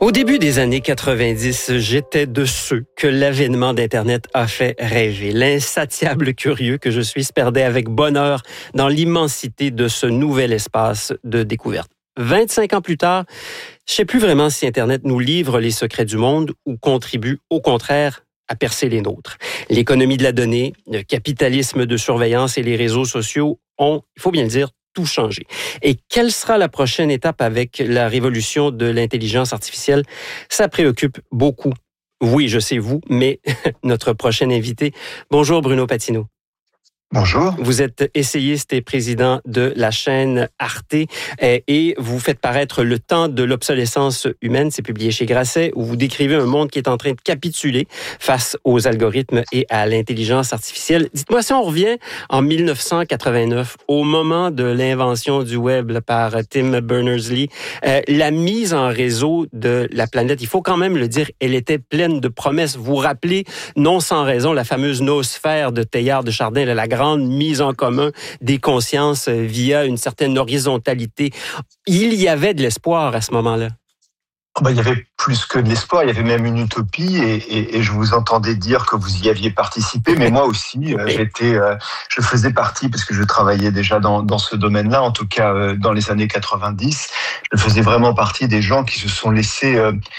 Au début des années 90, j'étais de ceux que l'avènement d'Internet a fait rêver. L'insatiable curieux que je suis se perdait avec bonheur dans l'immensité de ce nouvel espace de découverte. 25 ans plus tard, je ne sais plus vraiment si Internet nous livre les secrets du monde ou contribue, au contraire, à percer les nôtres. L'économie de la donnée, le capitalisme de surveillance et les réseaux sociaux ont, il faut bien le dire, tout changé. Et quelle sera la prochaine étape avec la révolution de l'intelligence artificielle? Ça préoccupe beaucoup. Oui, je sais vous, mais notre prochain invité. Bonjour Bruno Patino. Bonjour. Vous êtes essayiste et président de la chaîne Arte et vous faites paraître Le temps de l'obsolescence humaine, c'est publié chez Grasset, où vous décrivez un monde qui est en train de capituler face aux algorithmes et à l'intelligence artificielle. Dites-moi si on revient en 1989, au moment de l'invention du web par Tim Berners-Lee, la mise en réseau de la planète, il faut quand même le dire, elle était pleine de promesses. Vous vous rappelez, non sans raison, la fameuse noosphère de Teilhard de Chardin, la grande mise en commun des consciences via une certaine horizontalité. Il y avait de l'espoir à ce moment-là. Il y avait plus que de l'espoir, il y avait même une utopie et je vous entendais dire que vous y aviez participé, mais moi aussi, je faisais partie, parce que je travaillais déjà dans ce domaine-là, en tout cas dans les années 90, je faisais vraiment partie des gens qui se sont laissés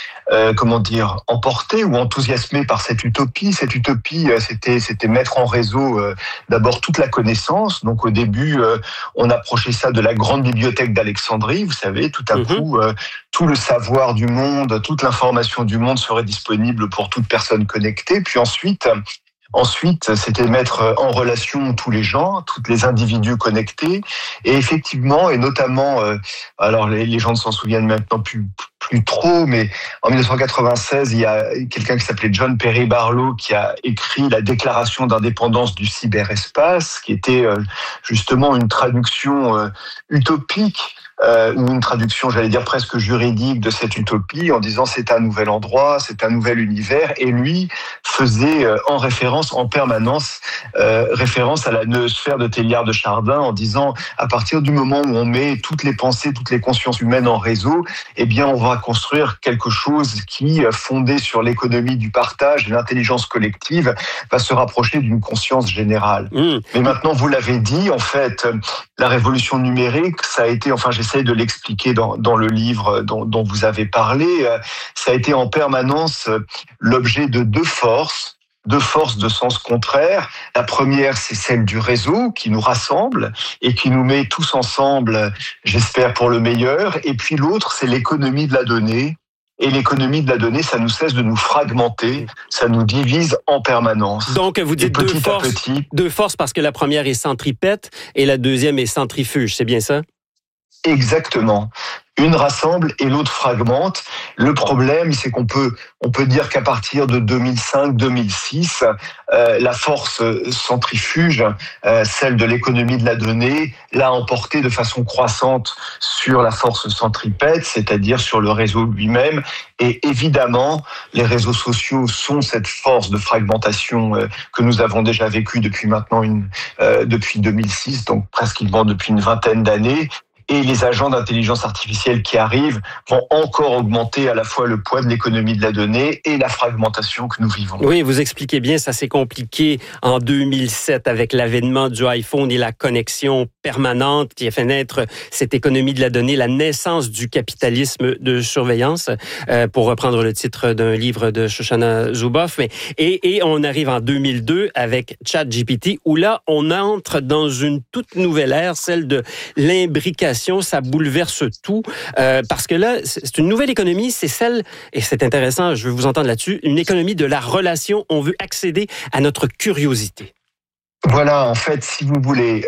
emporter ou enthousiasmer par cette utopie. Cette utopie, c'était mettre en réseau d'abord toute la connaissance. Donc au début, on approchait ça de la grande bibliothèque d'Alexandrie. Vous savez, tout à coup, tout le savoir du monde, toute l'information du monde serait disponible pour toute personne connectée. Puis ensuite, c'était mettre en relation tous les gens, tous les individus connectés. Et effectivement, et notamment, alors les gens ne s'en souviennent maintenant plus trop, mais en 1996, il y a quelqu'un qui s'appelait John Perry Barlow qui a écrit la Déclaration d'indépendance du cyberespace, qui était justement une traduction utopique, ou une traduction, j'allais dire presque juridique de cette utopie, en disant c'est un nouvel endroit, c'est un nouvel univers, et lui faisait en permanence référence à la noosphère de Teilhard de Chardin, en disant à partir du moment où on met toutes les pensées, toutes les consciences humaines en réseau, eh bien on va construire quelque chose qui, fondé sur l'économie du partage et l'intelligence collective, va se rapprocher d'une conscience générale. Mais maintenant, vous l'avez dit, en fait, la révolution numérique, ça a été, j'essaie de l'expliquer dans le livre dont vous avez parlé, ça a été en permanence l'objet de deux forces de sens contraire. La première, c'est celle du réseau qui nous rassemble et qui nous met tous ensemble, j'espère, pour le meilleur. Et puis l'autre, c'est l'économie de la donnée. Et l'économie de la donnée, ça nous cesse de nous fragmenter, ça nous divise en permanence. Donc, vous dites deux forces parce que la première est centripète et la deuxième est centrifuge, c'est bien ça? Exactement. Une rassemble et l'autre fragmente. Le problème, c'est qu'on peut dire qu'à partir de 2005-2006, la force centrifuge, celle de l'économie de la donnée, l'a emporté de façon croissante sur la force centripète, c'est-à-dire sur le réseau lui-même. Et évidemment, les réseaux sociaux sont cette force de fragmentation que nous avons déjà vécue depuis maintenant depuis 2006, donc pratiquement depuis une vingtaine d'années. Et les agents d'intelligence artificielle qui arrivent vont encore augmenter à la fois le poids de l'économie de la donnée et la fragmentation que nous vivons. Oui, vous expliquez bien, ça s'est compliqué en 2007 avec l'avènement du iPhone et la connexion permanente qui a fait naître cette économie de la donnée, la naissance du capitalisme de surveillance, pour reprendre le titre d'un livre de Shoshana Zuboff. Et on arrive en 2002 avec ChatGPT, où là, on entre dans une toute nouvelle ère, celle de l'imbrication. Ça bouleverse tout, parce que là, c'est une nouvelle économie, c'est celle, et c'est intéressant, je veux vous entendre là-dessus, une économie de la relation. On veut accéder à notre curiosité. Voilà, en fait, si vous voulez,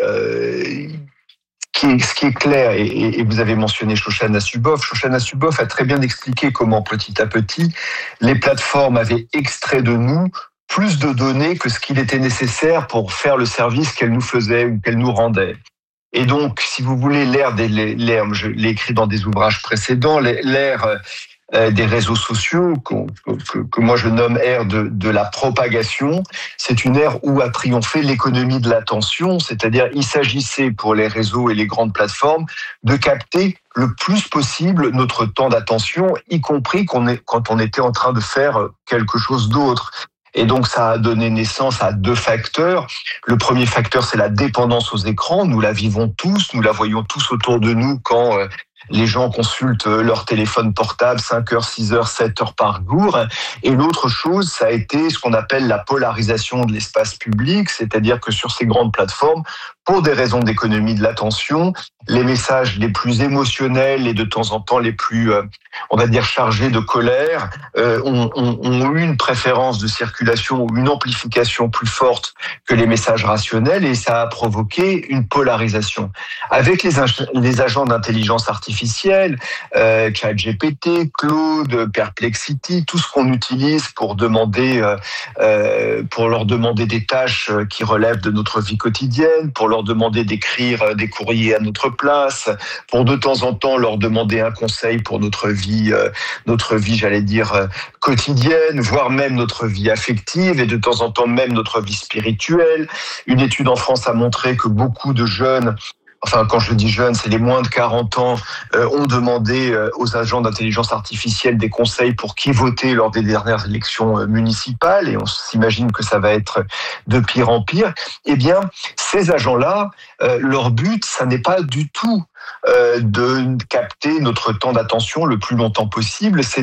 ce qui est clair, et vous avez mentionné Shoshana Zuboff. Shoshana Zuboff a très bien expliqué comment, petit à petit, les plateformes avaient extrait de nous plus de données que ce qu'il était nécessaire pour faire le service qu'elles nous faisaient ou qu'elles nous rendaient. Et donc, si vous voulez, l'ère, je l'ai écrit dans des ouvrages précédents, l'ère des réseaux sociaux que moi je nomme ère de la propagation. C'est une ère où a triomphé l'économie de l'attention, c'est-à-dire il s'agissait pour les réseaux et les grandes plateformes de capter le plus possible notre temps d'attention, y compris quand on était en train de faire quelque chose d'autre. Et donc, ça a donné naissance à deux facteurs. Le premier facteur, c'est la dépendance aux écrans. Nous la vivons tous, nous la voyons tous autour de nous quand les gens consultent leur téléphone portable 5 heures, 6 heures, 7 heures par jour. Et l'autre chose, ça a été ce qu'on appelle la polarisation de l'espace public, c'est-à-dire que sur ces grandes plateformes, pour des raisons d'économie de l'attention, les messages les plus émotionnels et de temps en temps les plus, on va dire, chargés de colère, ont eu une préférence de circulation ou une amplification plus forte que les messages rationnels, et ça a provoqué une polarisation. Avec les agents d'intelligence artificielle, ChatGPT, Claude, Perplexity, tout ce qu'on utilise pour leur demander des tâches qui relèvent de notre vie quotidienne, pour leur demander d'écrire des courriers à notre place, pour de temps en temps leur demander un conseil pour notre vie, j'allais dire, quotidienne, voire même notre vie affective et de temps en temps même notre vie spirituelle. Une étude en France a montré que beaucoup de jeunes, enfin quand je dis jeunes, c'est les moins de 40 ans, ont demandé aux agents d'intelligence artificielle des conseils pour qui voter lors des dernières élections municipales, et on s'imagine que ça va être de pire en pire. Eh bien, ces agents-là, leur but, ça n'est pas du tout de capter notre temps d'attention le plus longtemps possible, c'est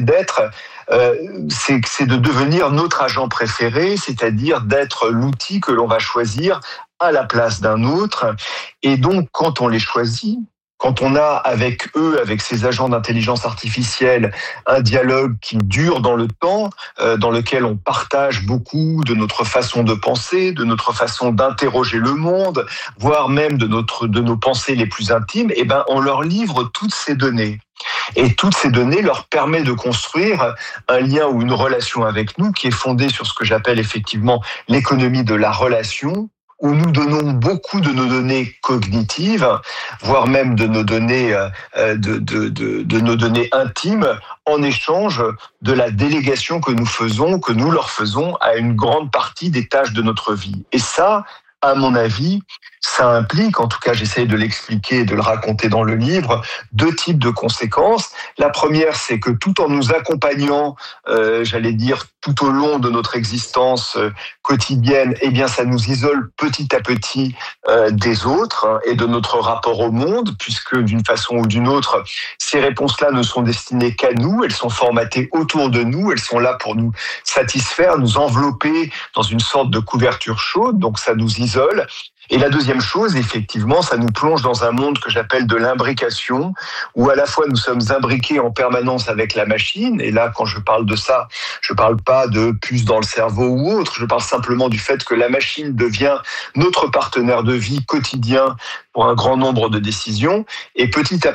de devenir notre agent préféré, c'est-à-dire d'être l'outil que l'on va choisir à la place d'un autre. Et donc, quand on les choisit, quand on a avec eux, avec ces agents d'intelligence artificielle, un dialogue qui dure dans le temps, dans lequel on partage beaucoup de notre façon de penser, de notre façon d'interroger le monde, voire même de nos pensées les plus intimes, eh ben, on leur livre toutes ces données. Et toutes ces données leur permettent de construire un lien ou une relation avec nous qui est fondée sur ce que j'appelle effectivement l'économie de la relation, où nous donnons beaucoup de nos données cognitives, voire même de nos données, de nos données intimes, en échange de la délégation que nous leur faisons à une grande partie des tâches de notre vie. Et ça, à mon avis, ça implique, en tout cas j'essaie de l'expliquer et de le raconter dans le livre, deux types de conséquences. La première, c'est que tout en nous accompagnant, j'allais dire, tout au long de notre existence quotidienne, eh bien ça nous isole petit à petit des autres et de notre rapport au monde, puisque d'une façon ou d'une autre, ces réponses-là ne sont destinées qu'à nous, elles sont formatées autour de nous, elles sont là pour nous satisfaire, nous envelopper dans une sorte de couverture chaude, donc ça nous isole. Et la deuxième chose, effectivement, ça nous plonge dans un monde que j'appelle de l'imbrication, où à la fois nous sommes imbriqués en permanence avec la machine, et là, quand je parle de ça, je parle pas de puce dans le cerveau ou autre, je parle simplement du fait que la machine devient notre partenaire de vie quotidien pour un grand nombre de décisions, et petit à